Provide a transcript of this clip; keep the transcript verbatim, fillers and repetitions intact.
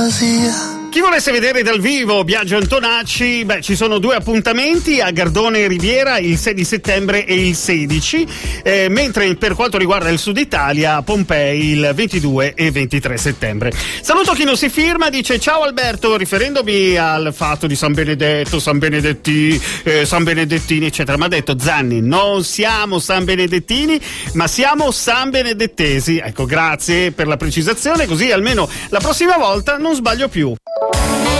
fantasia. Chi volesse vedere dal vivo Biagio Antonacci, beh, ci sono due appuntamenti a Gardone Riviera il sei di settembre e il sedici, eh, mentre per quanto riguarda il Sud Italia, Pompei il ventidue e ventitré settembre. Saluto chi non si firma, dice: ciao Alberto, riferendomi al fatto di San Benedetto, San Benedetti, eh, San Benedettini, eccetera. Ma ha detto Zanni, non siamo San Benedettini, ma siamo San Benedettesi. Ecco, grazie per la precisazione, così almeno la prossima volta non sbaglio più.